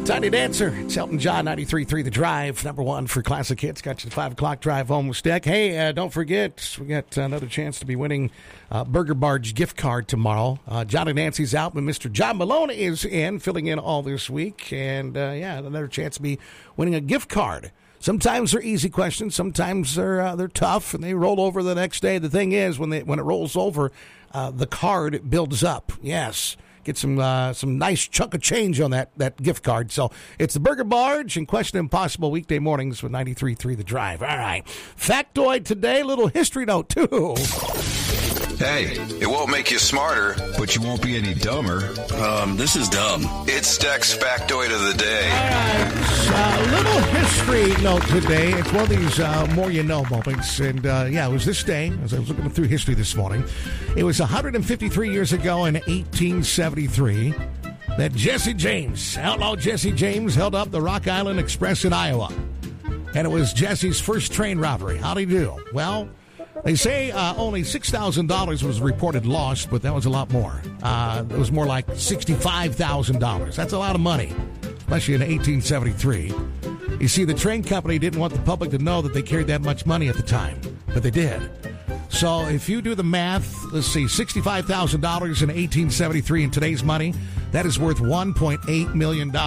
Tiny Dancer. It's Elton John, 93.3 The Drive. Number one for classic hits. Got you the 5 o'clock drive home with Steck. Hey, don't forget, we got another chance to be winning Burger Barge gift card tomorrow. John and Nancy's out, but Mr. John Malone is in, filling in all this week. And, another chance to be winning a gift card. Sometimes they're easy questions. Sometimes they're tough, and they roll over the next day. The thing is, when it rolls over, the card builds up. Yes. Get some nice chunk of change on that gift card. So it's the Burger Barge and Question Impossible weekday mornings with 93.3 The Drive. All right. Factoid today, little history note, too. Hey, it won't make you smarter, but you won't be any dumber. This is dumb. It's Steck's Factoid of the Day. All right. Little history note today. It's one of these more you know moments. And, it was this day, as I was looking through history this morning. It was 153 years ago in 1873 that Jesse James, outlaw Jesse James, held up the Rock Island Express in Iowa. And it was Jesse's first train robbery. How'd he do? Well, they say only $6,000 was reported lost, but that was a lot more. It was more like $65,000. That's a lot of money, especially in 1873. You see, the train company didn't want the public to know that they carried that much money at the time, but they did. So if you do the math, let's see, $65,000 in 1873 in today's money, that is worth $1.8 million in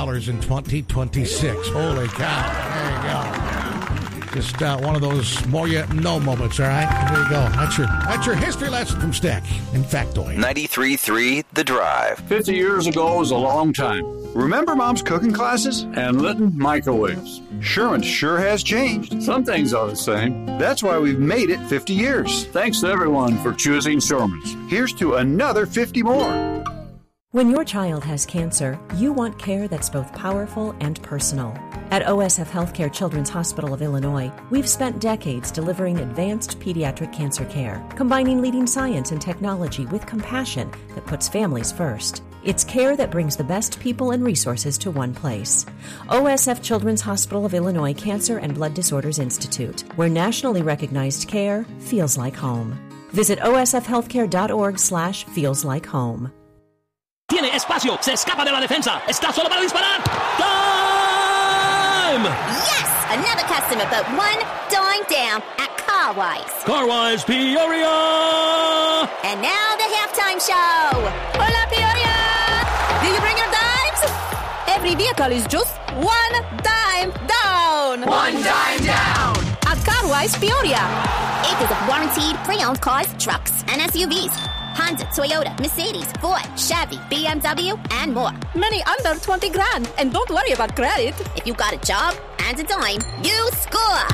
2026. Holy cow. There you go. Just one of those more you know moments, all right? There you go. That's your history lesson from Steck in Factoid. 93.3 The Drive. 50 years ago was a long time. Remember Mom's cooking classes? And Litton microwaves. Sherwin sure has changed. Some things are the same. That's why we've made it 50 years. Thanks to everyone for choosing Sherwin's. Here's to another 50 more. When your child has cancer, you want care that's both powerful and personal. At OSF Healthcare Children's Hospital of Illinois, we've spent decades delivering advanced pediatric cancer care, combining leading science and technology with compassion that puts families first. It's care that brings the best people and resources to one place. OSF Children's Hospital of Illinois Cancer and Blood Disorders Institute, where nationally recognized care feels like home. Visit osfhealthcare.org/feelslike-home. Tiene espacio, se escapa de la defensa, está solo para disparar. Time! Yes! Another customer, but one dime down at Carwise. Carwise Peoria! And now the halftime show. Hola, Peoria! Did you bring your dimes? Every vehicle is just one dime down. One dime down! At Carwise Peoria. Acres of warranted pre-owned cars, trucks, and SUVs. Honda, Toyota, Mercedes, Ford, Chevy, BMW, and more. Many under 20 grand. And don't worry about credit. If you got a job and a dime, you score.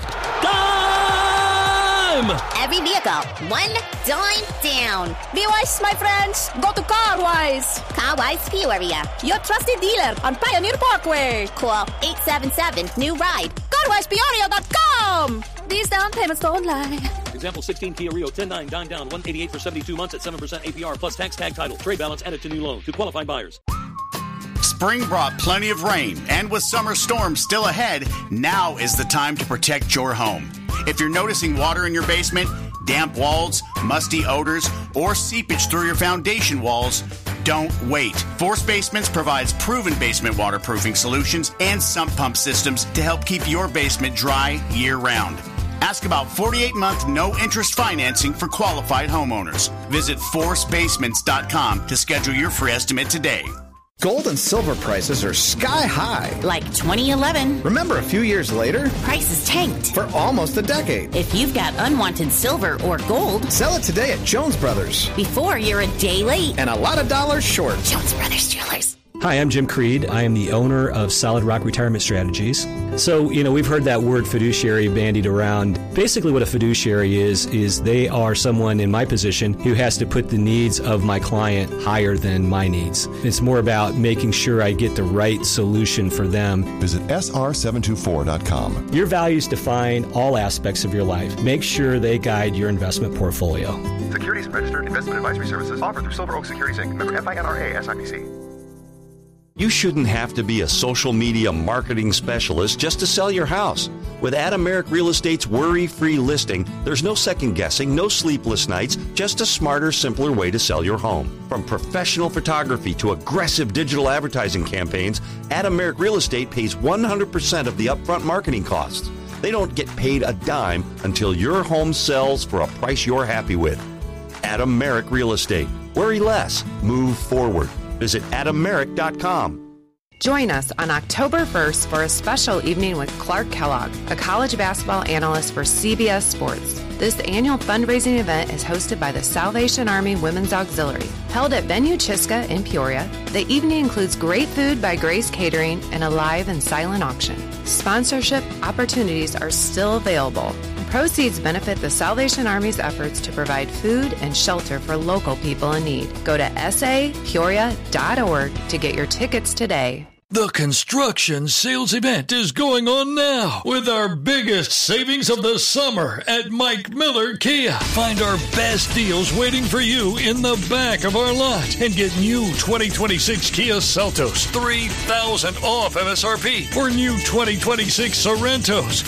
Dime! Every vehicle, one dime down. Be wise, my friends. Go to Carwise. Carwise Peoria. Your trusted dealer on Pioneer Parkway. Call 877-NEW-RIDE. CarwisePeoria.com. These down payments don't lie. Example 16 Kia Rio 10.9 dime down 188 for 72 months at 7% APR plus tax tag title. Trade balance added to new loan to qualified buyers. Spring brought plenty of rain, and with summer storms still ahead, now is the time to protect your home. If you're noticing water in your basement, damp walls, musty odors, or seepage through your foundation walls, don't wait. Force Basements provides proven basement waterproofing solutions and sump pump systems to help keep your basement dry year-round. Ask about 48-month no-interest financing for qualified homeowners. Visit ForceBasements.com to schedule your free estimate today. Gold and silver prices are sky high. Like 2011. Remember a few years later? Prices tanked. For almost a decade. If you've got unwanted silver or gold, sell it today at Jones Brothers. Before you're a day late. And a lot of dollars short. Jones Brothers Jewelers. Hi, I'm Jim Creed. I am the owner of Solid Rock Retirement Strategies. So, we've heard that word fiduciary bandied around. Basically what a fiduciary is they are someone in my position who has to put the needs of my client higher than my needs. It's more about making sure I get the right solution for them. Visit sr724.com. Your values define all aspects of your life. Make sure they guide your investment portfolio. Securities Registered Investment Advisory Services offered through Silver Oak Securities Inc. Member FINRA SIPC. You shouldn't have to be a social media marketing specialist just to sell your house. With Adameric Real Estate's worry-free listing, there's no second guessing, no sleepless nights, just a smarter, simpler way to sell your home. From professional photography to aggressive digital advertising campaigns, Adameric Real Estate pays 100% of the upfront marketing costs. They don't get paid a dime until your home sells for a price you're happy with. Adameric Real Estate. Worry less. Move forward. Visit adameric.com. Join us on October 1st for a special evening with Clark Kellogg, a college basketball analyst for CBS Sports. This annual fundraising event is hosted by the Salvation Army Women's Auxiliary. Held at Venue Chiska in Peoria, the evening includes great food by Grace Catering and a live and silent auction. Sponsorship opportunities are still available. Proceeds benefit the Salvation Army's efforts to provide food and shelter for local people in need. Go to sapeoria.org to get your tickets today. The construction sales event is going on now with our biggest savings of the summer at Mike Miller Kia. Find our best deals waiting for you in the back of our lot and get new 2026 Kia Seltos $3,000 off MSRP or new 2026 Sorrentos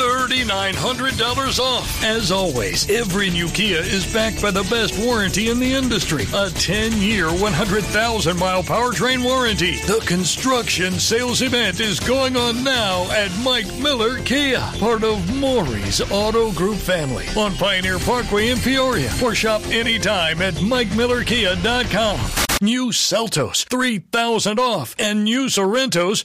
$3,900 off. As always, every new Kia is backed by the best warranty in the industry, a 10-year, 100,000-mile powertrain warranty. The construction sales event is going on now at Mike Miller Kia, part of Maury's Auto Group family on Pioneer Parkway in Peoria, or shop anytime at MikeMillerKia.com. New Seltos $3,000 off and new Sorrentos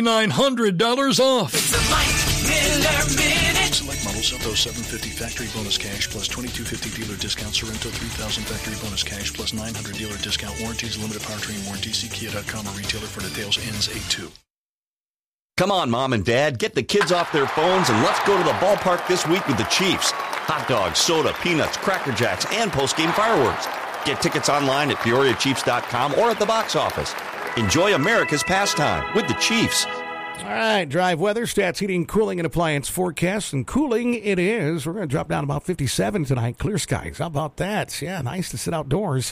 $3,900 off. It's a Mike Miller Minute. Select model Seltos 750 factory bonus cash plus 2250 dealer discount. Sorrento 3000 factory bonus cash plus 900 dealer discount. Warranties limited powertrain warranty. See Kia.com or retailer for details. Ends 8-2. Come on, Mom and Dad, get the kids off their phones and let's go to the ballpark this week with the Chiefs. Hot dogs, soda, peanuts, Cracker Jacks, and post-game fireworks. Get tickets online at PeoriaChiefs.com or at the box office. Enjoy America's pastime with the Chiefs. All right, drive weather, stats, heating, cooling, and appliance forecast. And cooling it is. We're going to drop down about 57 tonight. Clear skies. How about that? Yeah, nice to sit outdoors.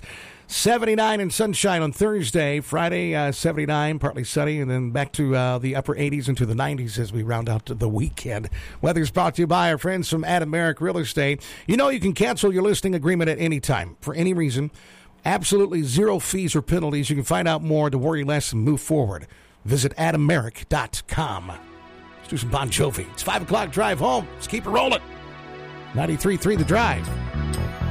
79 and sunshine on Thursday. Friday, 79, partly sunny, and then back to the upper 80s into the 90s as we round out the weekend. Weather's brought to you by our friends from Adameric Real Estate. You know you can cancel your listing agreement at any time for any reason. Absolutely zero fees or penalties. You can find out more to worry less and move forward. Visit adameric.com. Let's do some Bon Jovi. It's 5 o'clock drive home. Let's keep it rolling. 93.3 The Drive.